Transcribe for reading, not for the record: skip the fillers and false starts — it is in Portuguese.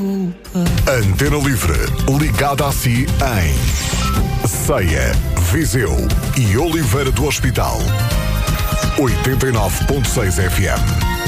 culpa. Antena Livre, ligada a si em Ceia, Viseu e Oliveira do Hospital. 89.6 FM.